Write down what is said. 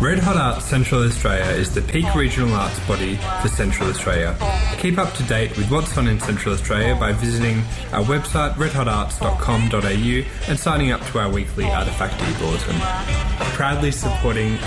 Red Hot Arts Central Australia is the peak regional arts body for Central Australia. Keep up to date with what's on in Central Australia by visiting our website redhotarts.com.au and signing up to our weekly Artefacty bulletin. Proudly supporting